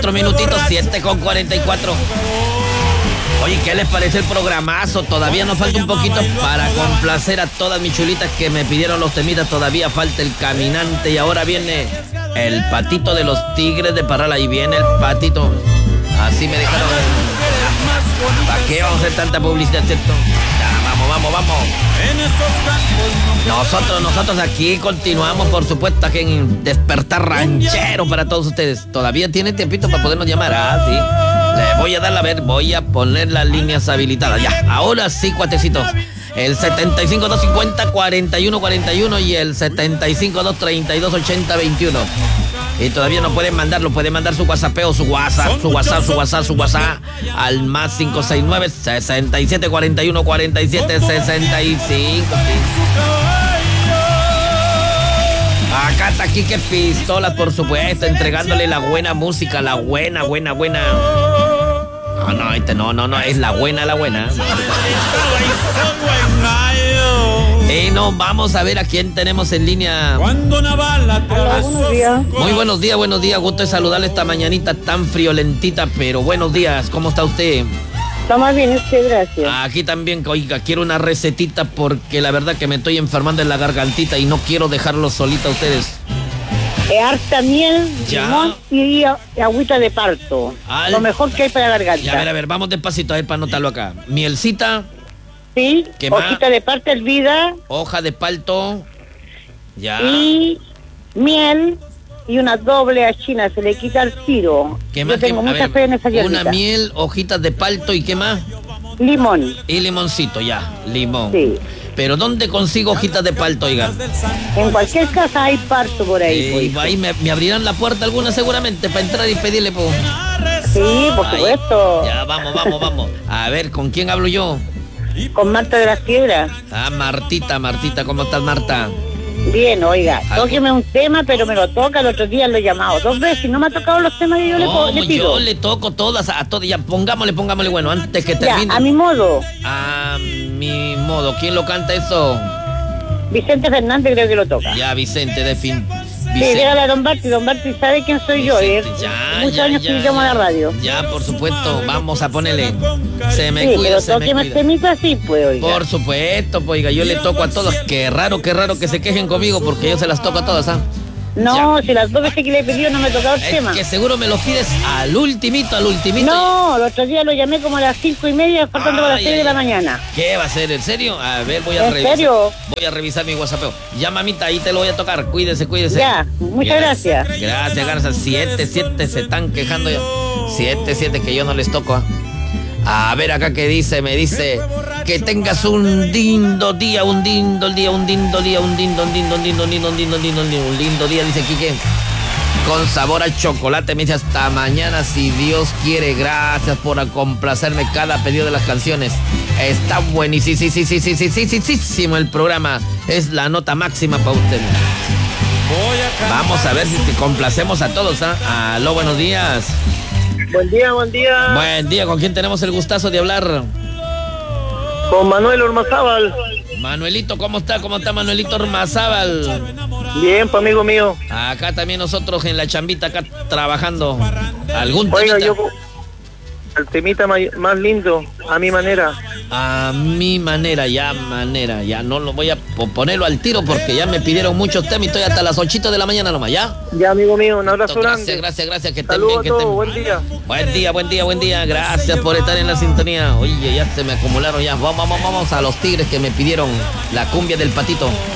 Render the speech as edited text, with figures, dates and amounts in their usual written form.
minutitos, 7:44. Oye, ¿qué les parece el programazo? Todavía nos falta un poquito para complacer a todas mis chulitas que me pidieron los temitas. Todavía falta el caminante y ahora viene el patito de los Tigres de Parral. Ahí viene el patito. Así me dejaron. ¿Para qué vamos a hacer tanta publicidad, cierto? Ya, vamos. Nosotros aquí continuamos, por supuesto, aquí en Despertar Ranchero para todos ustedes. Todavía tiene tiempito para podernos llamar. Sí. Le voy a dar voy a poner las líneas habilitadas. Ya, ahora sí, cuatecitos. El 75-250-4141 y el 75-232-8021. Y todavía no pueden mandarlo, pueden mandar su WhatsAppeo, su WhatsApp al más 569-6741-4765. Acá está Quique Pistolas, por supuesto, entregándole la buena música, la buena. No, es la buena. Y nos vamos a ver a quién tenemos en línea. Buenos días. Muy buenos días, gusto de saludarle esta mañanita tan friolentita, pero buenos días, ¿cómo está usted? Estamos bien, gracias. Aquí también, oiga, quiero una recetita porque la verdad que me estoy enfermando en la gargantita y no quiero dejarlos solita a ustedes. Harta miel, limón y agüita de parto. Lo mejor que hay para la garganta. Ya, a ver, vamos despacito, a ver, para anotarlo acá. Mielcita. Sí, ¿qué hojita más? de parto hervida. Hoja de palto. Ya. Y miel y una doble achina, se le quita el tiro. ¿Qué más? Yo tengo mucha fe en esa hierbita. Una miel, hojitas de palto y ¿qué más? Limón. Y limoncito, ya, limón. Sí. Pero ¿dónde consigo hojitas de palto, oiga? En cualquier casa hay parto por ahí. Ahí me abrirán la puerta alguna seguramente para entrar y pedirle, po. Sí, por supuesto. Ya, vamos. A ver, ¿con quién hablo yo? Con Marta de las Piedras. Martita, ¿cómo estás, Marta? Bien, oiga, tóqueme un tema, pero me lo toca, el otro día lo he llamado 2 veces y no me ha tocado los temas que yo le pido. Yo le toco a todas, ya, pongámosle, bueno, antes que termine. Ya, a mi modo. A mi modo, ¿quién lo canta eso? Vicente Fernández creo que lo toca. Ya, Vicente, Sí, dígale a Don Barty sabe quién soy Vicente, yo, muchos años que llamo a la radio. Ya, por supuesto, vamos a ponerle. Se me sí, cuida, pero tóqueme el temita así, pues, oiga. Por supuesto, pues, oiga, yo le toco a todos. Qué raro que se quejen conmigo porque yo se las toco a todas, ¿ah? No, ya. Si las 2 veces que le he pedido no me ha tocado el tema. Que seguro me lo pides al ultimito. No, el otro día lo llamé como a las 5:30, faltando a las 6 de la mañana. ¿Qué va a ser? ¿En serio? A ver, voy a revisar. ¿En serio? Voy a revisar mi WhatsApp. Ya, mamita, ahí te lo voy a tocar. Cuídese. Ya, muchas gracias. Gracias. 7, se están quejando ya. 7, que yo no les toco. A ver acá qué dice, me dice que tengas un lindo día, un lindo día, dice Quique, con sabor a chocolate. Me dice hasta mañana si Dios quiere. Gracias por complacerme cada pedido de las canciones. Está buenísimo el programa. Es la nota máxima para usted. Vamos a ver si te complacemos a todos, ¿ah? Aló, buenos días. Buen día. Buen día, ¿con quién tenemos el gustazo de hablar? Con Manuel Ormazábal. Manuelito, ¿cómo está? Manuelito Ormazábal? Bien, pues, amigo mío. Acá también nosotros en la chambita, acá trabajando. ¿Algún temita? Oiga, yo el temita más lindo, a mi manera. A mi manera, ya no lo voy a ponerlo al tiro porque ya me pidieron muchos temas y estoy hasta las 8 de la mañana nomás, ¿ya? Ya, amigo mío, un abrazo grande. Gracias, que estén Saludos bien. a todos, buen día. Buen día, gracias por estar en la sintonía. Oye, ya se me acumularon ya. Vamos a los Tigres que me pidieron la cumbia del patito.